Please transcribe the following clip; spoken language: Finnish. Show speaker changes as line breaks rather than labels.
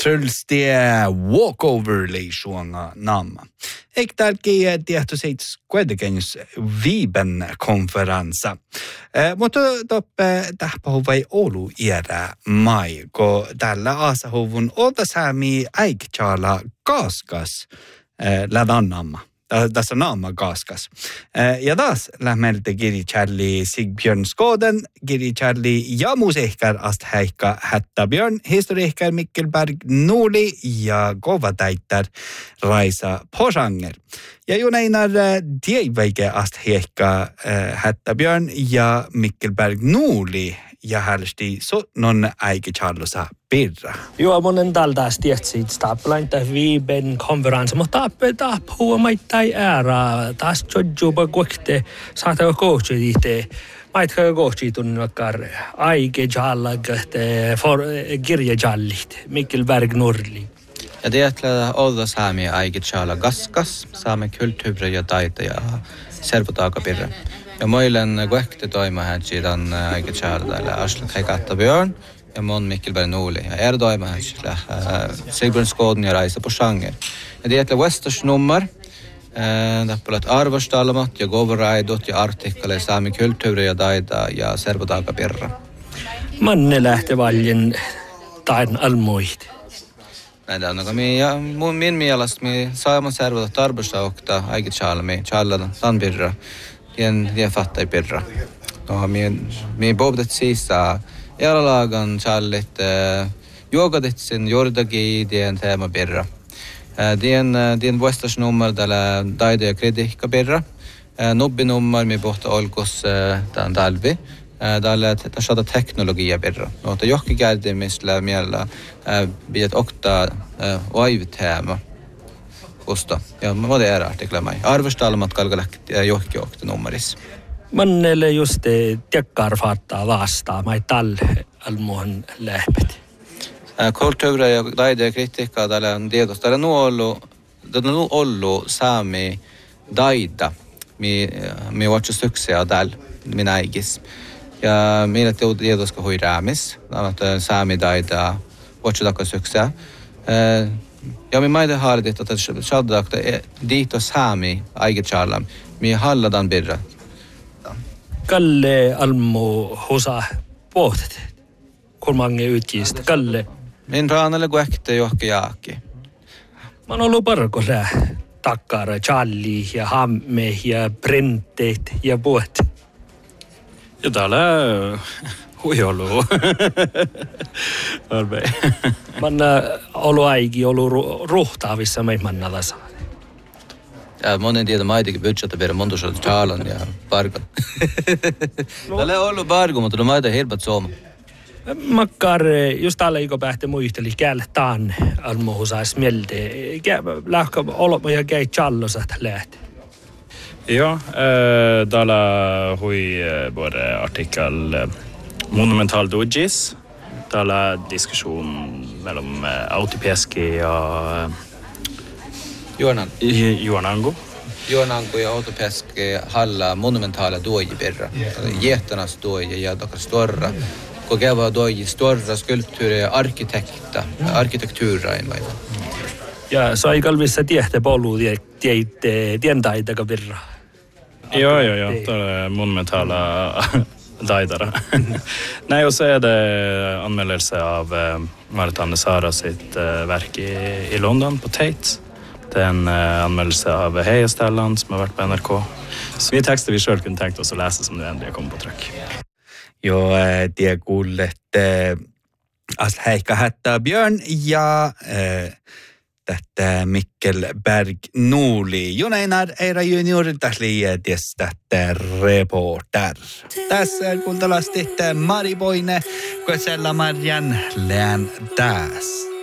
trulstie walkoverli suonga namma. Eik tälki tiehto seits kuitenkin viiben konferensa. Mutta toppe tähpähuvai Oulu iärä mai, ko tällä aasahuvun oltasäämi äikchaala kaaskas lädannamma. Tässä naama kaaskas. Ja taas lähmeltä kirjachalli Sigbjörn Skåden, kirjachalli ja muusehkär ast häikka Hättäbjörn, historiehkär Mikkelberg Nuuli ja kovatäittär Raisa Posanger. Ja juneinar tieväike ast häikka Hättäbjörn ja Mikkelberg Nuuli ja hälsti non äikichallosa pirra.
Joo, monen taltaas tietysti stapplainta viiben konferenssa, mutta tappua maittai ära. Taas jodjuba kuokte saatava kohtsi itse. Maitkaa kohtsi tunnakkar äikichalлагte kirjajallit, Mikkelberg Norli.
Ja tietää olla saami äikichala gaskas, saame kulttuuri ja taita ja servutaakapirra. Ja moilen kuekte toimahan siidan äikichala täällä Aslak Hättäbjörn ja mon Mikkelberg Nuuli. Ja toimahan sillä Sigbjörn Skåden ja Raisa Posanger. Ja tietää Westers nummer, tappulat arvostalmat ja goveraidot ja artikkaleja saami kulttuuri ja taita ja servutaakapirra.
Manne lähtee valjen tain almoit.
Näin on, aga min mielestä me saamme servata arvostaukta äikichalmi, challan tanpirra. Tien fattai pirra. No, me boobdet siis eralagan challit juogaditsin jordagi tien teema pirra. Tien vuestas nummer tällä taide ja kritiikka pirra. Nubbi nummer me pohta olkos tämän talvi. Tällä saada teknologia pirra. No, ta johki käydimistä miellä pidät okta oiviteema. Kusta. Ja mä voin artikla mai. Arvostalmat kalkalakki johki okta nummerissa.
Mannelle just tekkar fattaa vastaa, mai tal almuhan lähpet.
Kulttuuri ja taide ja kritiikka täällä on tietysti. Täällä on ollut saami taida. Mi vatsa suksia täällä minä ikis. Ja meillä tietysti hui räämis. Saami taida vatsa takka suksia. Ja me maiden haalit, että shadakta diito saami äikichallam. Mi halladan birra.
Kalle almu hosa pohtet. Kulmange utgist. Kalle.
Min raanalle kuekte johki jaakki.
Mä oon ollut parkolla takkara, challi ja hamme ja printeet ja puhet.
Ja täällä huijolu. Arvei.
Mä oon ollut aiki, ollut ruhtaavissa meimannalassa.
Ja monen tiedä maitikin budjetta vielä montusella chalan ja parkan. Täällä on ollut parku, mutta no maita helpat sooma.
Makkar just alla iko pähti muisteli kältaan almuhusais mieltä. Lähkö olemme ja käy challosat lähti.
Ja, täällä hui både artikel Monumental Dodges. Täällä diskussion mellan Autopeski ja Juonango.
Juonango ja Autopeski halla monumentaala duoji perra. Jähtanas duoji ja takar storra. Kokeva duoji storra skulptuuri ja arkitektuura ei maita.
Ja sai kalvissa tiehtä polu tientaitaka perra.
Joo. Täällä monumentaala taitara. Nej, och så är det anmällelse av Maritanne Sara sitt verk i London på Tate. Det är en anmällelse av Heja Stellan som har varit på NRK. Så vi texter vi själv kunde tänkt oss att läsa som det ändå kommer på tryck.
Jo, tie kuulet Heikka Hättäbjörn ja tätä Mikkelberg Nuuli. Juneinar Eira Junior täsli tästä reporter. Tässä kuultalasti Mari Boine, Kösellä Marjan lään täs.